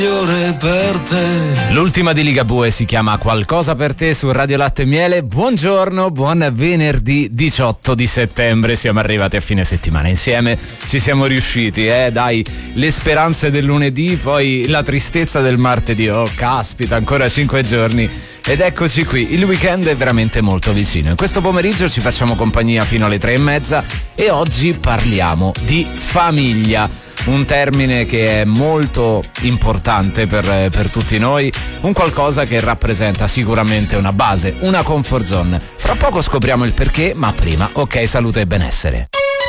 Per te. L'ultima di Ligabue si chiama Qualcosa per te su Radio Latte e Miele. Buongiorno, buon venerdì 18 di settembre. Siamo arrivati a fine settimana insieme, ci siamo riusciti, dai, le speranze del lunedì, poi la tristezza del martedì. Oh caspita, ancora 5 giorni ed eccoci qui, il weekend è veramente molto vicino. In questo pomeriggio ci facciamo compagnia fino alle 3:30 e oggi parliamo di famiglia. Un termine che è molto importante per tutti noi, un qualcosa che rappresenta sicuramente una base, una comfort zone. Fra poco scopriamo il perché, ma prima, ok, salute e benessere.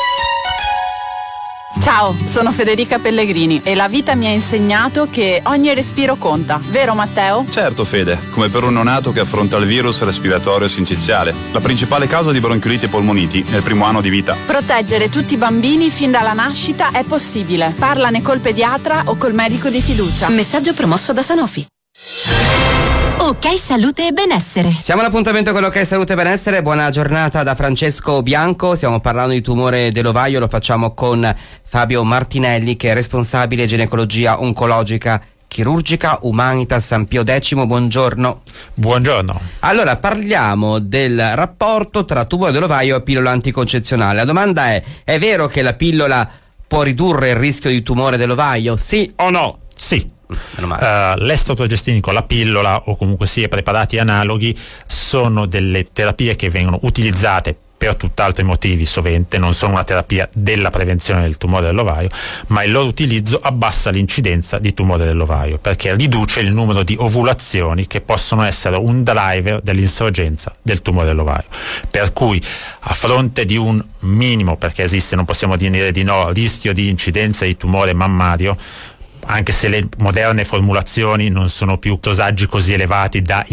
Ciao, sono Federica Pellegrini e la vita mi ha insegnato che ogni respiro conta, vero Matteo? Certo Fede, come per un neonato che affronta il virus respiratorio sinciziale. La principale causa di bronchiolite e polmoniti nel primo anno di vita. Proteggere tutti i bambini fin dalla nascita è possibile. Parlane col pediatra o col medico di fiducia. Messaggio promosso da Sanofi. Ok Salute e Benessere. Siamo all'appuntamento con Ok Salute e Benessere. Buona giornata da Francesco Bianco. Stiamo parlando di tumore dell'ovaio, lo facciamo con Fabio Martinelli, che è responsabile ginecologia oncologica chirurgica Humanitas San Pio X. Buongiorno. Buongiorno. Allora, parliamo del rapporto tra tumore dell'ovaio e pillola anticoncezionale. La domanda è vero che la pillola può ridurre il rischio di tumore dell'ovaio? Sì o no? Sì. L'estroprogestinico, la pillola o comunque sia preparati analoghi sono delle terapie che vengono utilizzate per tutt'altri motivi sovente, non sono una terapia della prevenzione del tumore dell'ovaio, ma il loro utilizzo abbassa l'incidenza di tumore dell'ovaio perché riduce il numero di ovulazioni che possono essere un driver dell'insorgenza del tumore dell'ovaio. Per cui a fronte di un minimo, perché esiste, non possiamo dire di no, rischio di incidenza di tumore mammario, anche se le moderne formulazioni non sono più dosaggi così elevati da